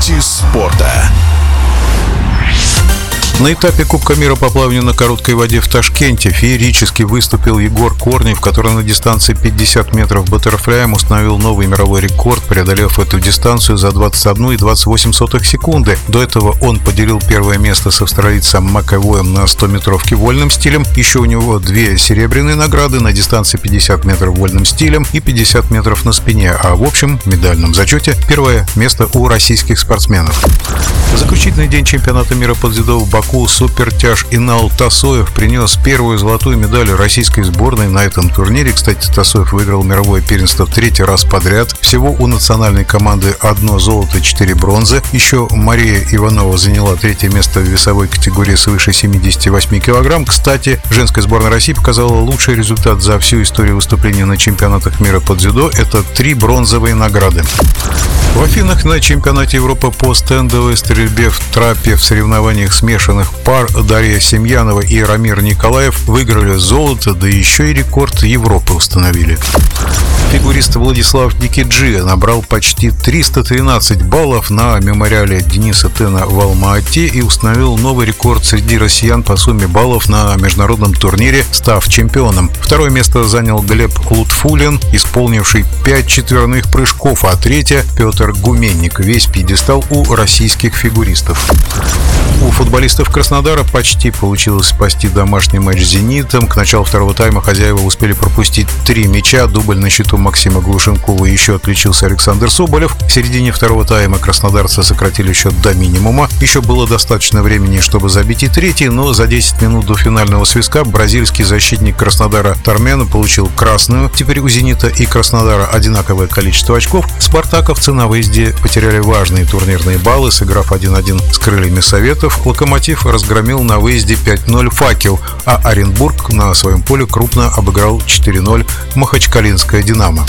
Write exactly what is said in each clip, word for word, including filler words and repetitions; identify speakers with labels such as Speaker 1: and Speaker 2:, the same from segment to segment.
Speaker 1: Новости спорта.
Speaker 2: На этапе Кубка мира по плаванию на короткой воде в Ташкенте феерически выступил Егор Корнев, который на дистанции пятьдесят метров баттерфляем установил новый мировой рекорд, преодолев эту дистанцию за двадцать одну и двадцать восемь сотых секунды. До этого он поделил первое место с австралийцем Макэвоем на стометровке вольным стилем. Еще у него две серебряные награды на дистанции пятьдесят метров вольным стилем и пятьдесят метров на спине, а в общем медальном зачете первое место у российских спортсменов. В заключительный день чемпионата мира по дзюдо в Баку супертяж Инал Тасоев принес первую золотую медаль российской сборной на этом турнире. Кстати, Тасоев выиграл мировое первенство в третий раз подряд. Всего у национальной команды одно золото, четыре бронзы. Еще Мария Иванова заняла третье место в весовой категории свыше семидесяти восьми килограмм. Кстати, женская сборная России показала лучший результат за всю историю выступления на чемпионатах мира по дзюдо. Это три бронзовые награды. В Афинах на чемпионате Европы по стендовой стрельбе в трапе в соревнованиях смешанных пар Дарья Семьянова и Рамир Николаев выиграли золото, да еще и рекорд Европы установили. Фигурист Владислав Никиджи набрал почти триста тринадцать баллов на мемориале Дениса Тена в Алма-Ате и установил новый рекорд среди россиян по сумме баллов на международном турнире, став чемпионом. Второе место занял Глеб Лутфулин, исполнивший пять четверных прыжков, а третье – Петр Гуменник. Весь пьедестал у российских фигуристов. У футболистов Краснодара почти получилось спасти домашний матч с «Зенитом». К началу второго тайма хозяева успели пропустить три мяча. Дубль на счету Максима Глушенкова, еще отличился Александр Соболев. В середине второго тайма краснодарцы сократили счет до минимума. Еще было достаточно времени, чтобы забить и третий, но за десять минут до финального свистка бразильский защитник Краснодара Тармена получил красную. Теперь у «Зенита» и Краснодара одинаковое количество очков. Спартаковцы на выезде потеряли важные турнирные баллы, сыграв один-один с крыльями Советов. Локомотив разгромил на выезде пять ноль «Факел», а Оренбург на своем поле крупно обыграл четыре ноль Махачкалинское «Динамо».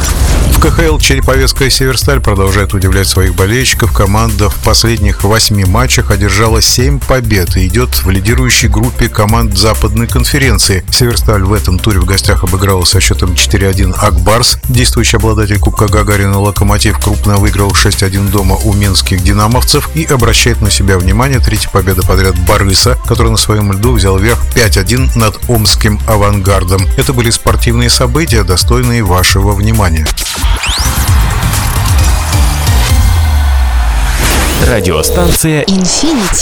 Speaker 2: В ка ха эл Череповецкая «Северсталь» продолжает удивлять своих болельщиков. Команда в последних восьми матчах одержала семь побед и идет в лидирующей группе команд Западной конференции. «Северсталь» в этом туре в гостях обыграла со счетом четыре один «Акбарс». Действующий обладатель Кубка Гагарина «Локомотив» крупно выиграл шесть один дома у минских «Динамовцев» и обращает на себя внимание третья победа подряд «Борыса», который на своем льду взял верх пять один над омским «Авангардом». Это были спортивные события, достойные вашего внимания.
Speaker 1: Радиостанция
Speaker 3: Infinity.